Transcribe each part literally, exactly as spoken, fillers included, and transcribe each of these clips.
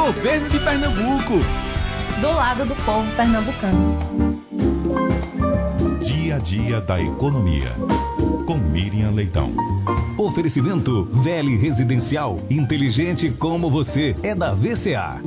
Governo de Pernambuco. Do lado do povo pernambucano. Dia a dia da economia. Com Miriam Leitão. Oferecimento Vele Residencial. Inteligente como você. É da V C A.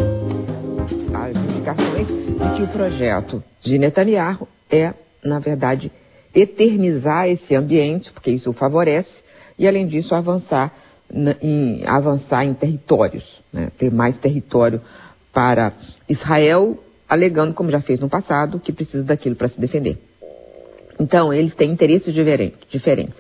As indicações de que o projeto de Netanyahu é, na verdade, eternizar esse ambiente, porque isso o favorece, e além disso avançar em, avançar em territórios, né? Ter mais território para Israel, alegando, como já fez no passado, que precisa daquilo para se defender. Então, eles têm interesses diferentes.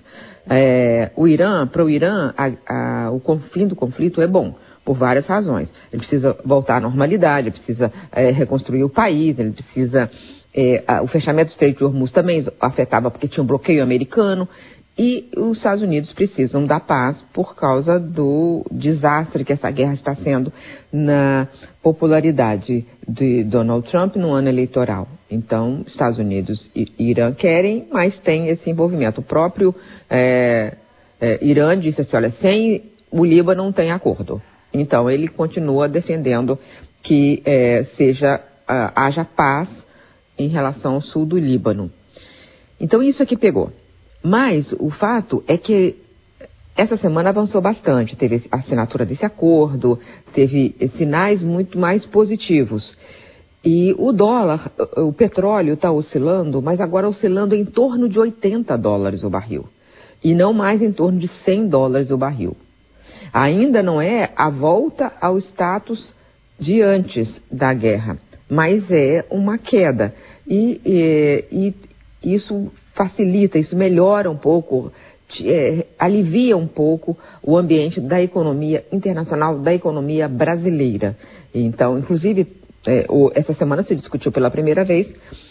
É, o Irã, para o Irã, a, a, o fim do conflito é bom, por várias razões. Ele precisa voltar à normalidade, ele precisa é, reconstruir o país, ele precisa... É, a, o fechamento do Estreito de Hormuz também afetava porque tinha um bloqueio americano, e os Estados Unidos precisam da paz por causa do desastre que essa guerra está sendo na popularidade de Donald Trump no ano eleitoral. Então, Estados Unidos e Irã querem, mas tem esse envolvimento. O próprio é, é, Irã disse assim, olha, sem o Líbano não tem acordo. Então, ele continua defendendo que é, seja, uh, haja paz em relação ao sul do Líbano. Então, isso aqui pegou. Mas o fato é que essa semana avançou bastante, teve a assinatura desse acordo, teve sinais muito mais positivos. E o dólar, o petróleo está oscilando, mas agora oscilando em torno de oitenta dólares o barril. E não mais em torno de cem dólares o barril. Ainda não é a volta ao status de antes da guerra, mas é uma queda. E, e, e isso facilita, isso melhora um pouco, é, alivia um pouco o ambiente da economia internacional, da economia brasileira. Então, inclusive, é, o, essa semana se discutiu pela primeira vez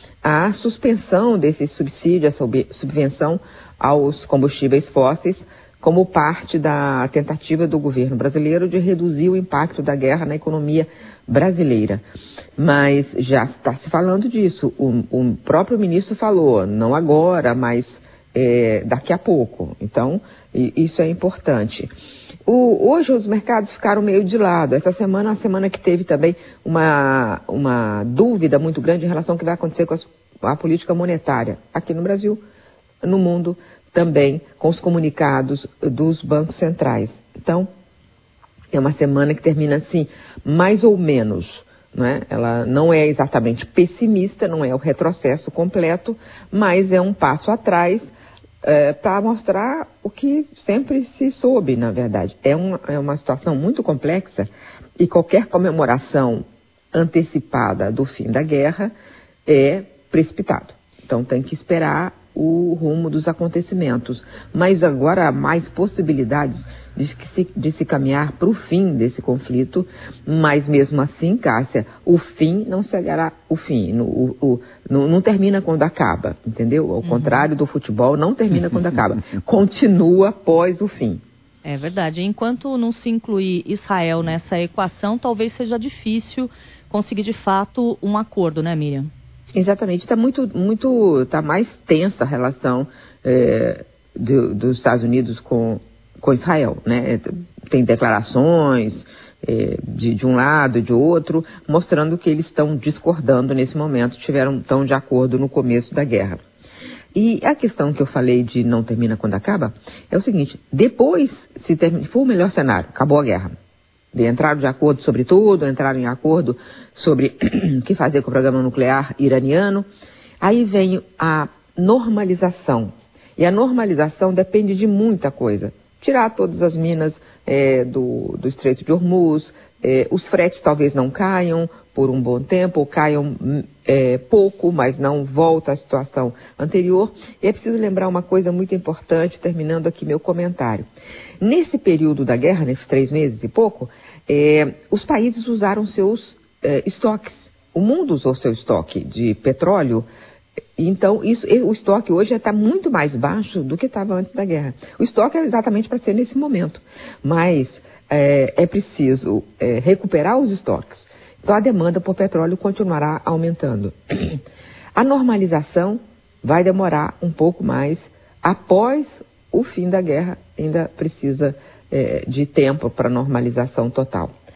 a suspensão desse subsídio, essa subvenção aos combustíveis fósseis, como parte da tentativa do governo brasileiro de reduzir o impacto da guerra na economia brasileira. Mas já está se falando disso. O, o próprio ministro falou, não agora, mas é, daqui a pouco. Então, isso é importante. O, hoje os mercados ficaram meio de lado. Essa semana, a semana que teve também uma, uma dúvida muito grande em relação ao que vai acontecer com as, a política monetária aqui no Brasil, no mundo também, com os comunicados dos bancos centrais. Então, é uma semana que termina assim, mais ou menos, né? Ela não é exatamente pessimista, não é o retrocesso completo, mas é um passo atrás é, para mostrar o que sempre se soube, na verdade. É uma, é uma situação muito complexa e qualquer comemoração antecipada do fim da guerra é precipitado. Então tem que esperar o rumo dos acontecimentos. Mas agora há mais possibilidades de, que se, de se caminhar para o fim desse conflito, mas mesmo assim, Cássia, o fim não chegará o fim, no, o, o, não, não termina quando acaba, entendeu? Ao uhum. contrário do futebol, não termina quando acaba, continua após o fim. É verdade, enquanto não se incluir Israel nessa equação, talvez seja difícil conseguir de fato um acordo, né, Miriam? Exatamente, está muito, muito, tá mais tensa a relação é, do, dos Estados Unidos com, com Israel, né? Tem declarações é, de, de um lado e de outro, mostrando que eles estão discordando nesse momento, tiveram tão de acordo no começo da guerra. E a questão que eu falei de não termina quando acaba, é o seguinte, depois, se termina, for o melhor cenário, acabou a guerra. Entraram de acordo sobre tudo, entraram em acordo sobre o que fazer com o programa nuclear iraniano. Aí vem a normalização. E a normalização depende de muita coisa. Tirar todas as minas é, do, do Estreito de Hormuz, é, os fretes talvez não caiam por um bom tempo, ou caiam é, pouco, mas não volta à situação anterior. E é preciso lembrar uma coisa muito importante, terminando aqui meu comentário. Nesse período da guerra, nesses três meses e pouco, é, os países usaram seus é, estoques. O mundo usou seu estoque de petróleo. Então, isso, o estoque hoje está muito mais baixo do que estava antes da guerra. O estoque é exatamente para ser nesse momento. Mas é, é preciso é, recuperar os estoques. Então, a demanda por petróleo continuará aumentando. A normalização vai demorar um pouco mais. Após o fim da guerra, ainda precisa é, de tempo para normalização total.